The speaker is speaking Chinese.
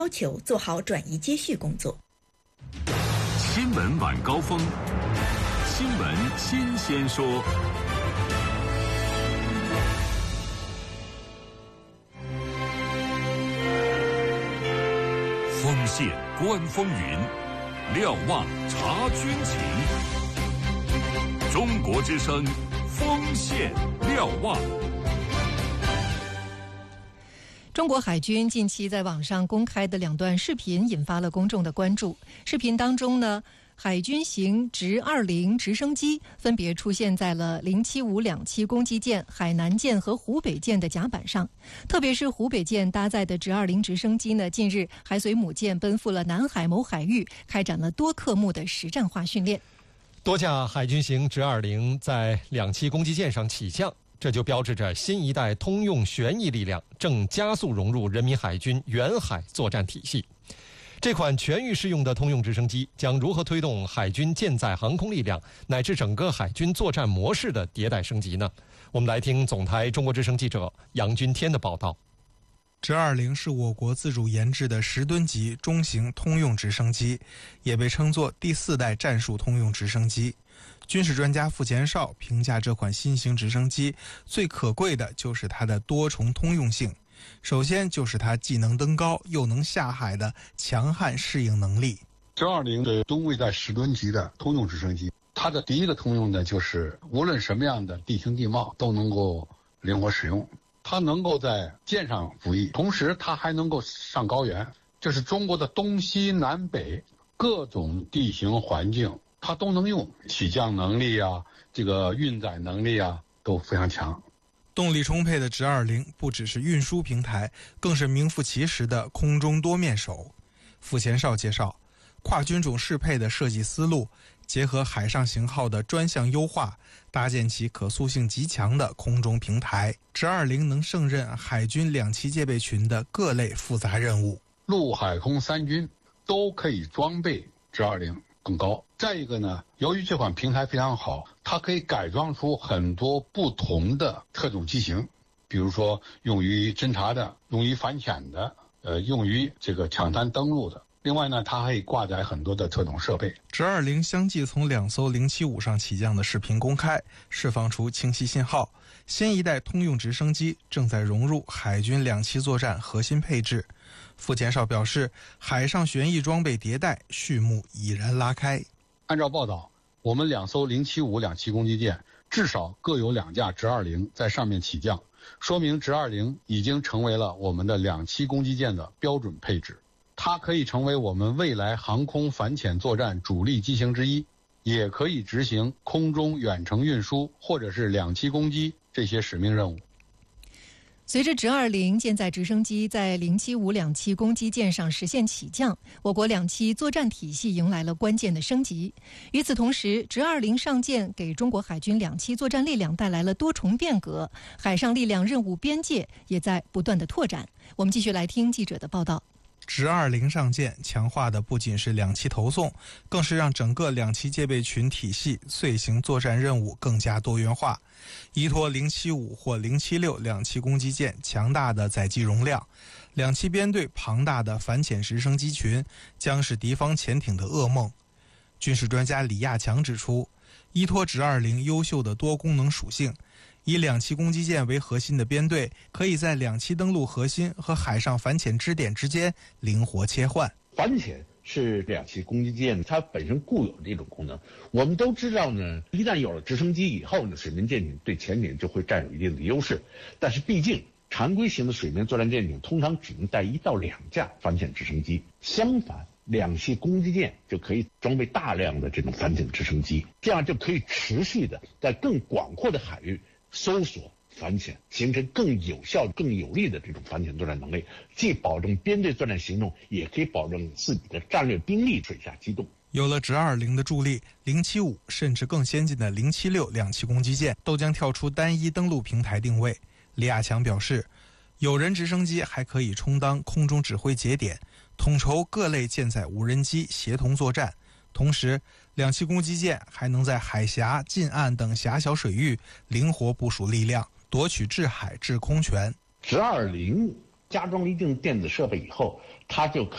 要求做好转移接续工作。 新闻晚高峰，新闻新鲜说。锋线观风云，瞭望察军情。中国之声，锋线瞭望。 中国海军近期在网上公开的2段视频引发了公众的关注。视频当中呢，海军型直20直升机分别出现在了07527攻击舰、海南舰和湖北舰的甲板上。特别是湖北舰搭载的直20直升机呢，近日还随母舰奔赴了南海某海域，开展了多科目的实战化训练。 多架海军型直20在2栖攻击舰上起降，这就标志着新一代通用旋翼力量正加速融入人民海军远海作战体系。这款全域适用的通用直升机将如何推动海军舰载航空力量乃至整个海军作战模式的迭代升级呢？我们来听总台中国之声记者杨军天的报道。 直20是我国自主研制的10吨级中型通用直升机，也被称作第4代战术通用直升机。军事专家傅前绍评价这款新型直升机最可贵的就是它的多重通用性。首先就是它既能登高又能下海的强悍适应能力。 直20是吨位在10吨级的通用直升机，它的第一个通用呢，就是无论什么样的地形地貌都能够灵活使用。它能够在舰上服役，同时它还能够上高原，这是中国的东西南北各种地形环境它都能用，起降能力啊，这个运载能力啊都非常强。 动力充沛的直20不只是运输平台，更是名副其实的空中多面手。傅前绍介绍，跨军种适配的设计思路，结合海上型号的专项优化，搭建起可塑性极强的空中平台。直20能胜任海军2栖戒备群的各类复杂任务， 陆海空3军都可以装备直20更高。再一个呢，由于这款平台非常好，它可以改装出很多不同的特种机型，比如说用于侦察的，用于反潜的，用于这个抢滩登陆的。另外呢，它还可以挂载很多的特种设备。 直20相继从2艘075上起降的视频公开，释放出清晰信号。新一代通用直升机正在融入海军2栖作战核心配置。傅前绍表示，海上旋翼装备迭代序幕已然拉开。 按照报道，我们2艘07527攻击舰至少各有2架直20在上面起降，说明直20已经成为了我们的2栖攻击舰的标准配置。它可以成为我们未来航空反潜作战主力机型之一，也可以执行空中远程运输或者是2栖攻击这些使命任务。 随着直20舰载直升机在07527攻击舰上实现起降，我国2栖作战体系迎来了关键的升级。与此同时，直20上舰给中国海军2栖作战力量带来了多重变革，海上力量任务边界也在不断的拓展。我们继续来听记者的报道。 直20上舰强化的不仅是2栖投送，更是让整个2栖戒备群体系遂行作战任务更加多元化。依托075或076 2栖攻击舰强大的载机容量，2栖编队庞大的反潜直升机群将是敌方潜艇的噩梦。军事专家李亚强指出，依托直20优秀的多功能属性，以2栖攻击舰为核心的编队可以在2栖登陆核心和海上反潜支点之间灵活切换。 反潜是2栖攻击舰它本身固有的一种功能。我们都知道呢，一旦有了直升机以后呢，水面舰艇对潜艇就会占有一定的优势。但是毕竟常规型的水面作战舰艇通常只能带1到2架反潜直升机，相反2栖攻击舰就可以装备大量的这种反潜直升机，这样就可以持续的在更广阔的海域搜索反潜，形成更有效更有力的这种反潜作战能力，既保证编队作战行动，也可以保证自己的战略兵力水下机动。 有了直20的助力，075甚至更先进的076 2栖攻击舰都将跳出单一登陆平台定位。李亚强表示，有人直升机还可以充当空中指挥节点，统筹各类舰载无人机协同作战。同时，2栖攻击舰还能在海峡、近岸等狭小水域灵活部署力量，夺取制海制空权。 直20加装了一定电子设备以后，它就可